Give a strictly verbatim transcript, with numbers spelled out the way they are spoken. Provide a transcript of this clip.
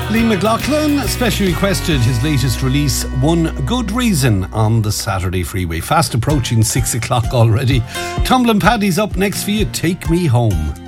Liam McLaughlin specially requested his latest release, One Good Reason, on the Saturday Freeway. Fast approaching six o'clock already. Tumbling Paddy's up next for you. Take Me Home.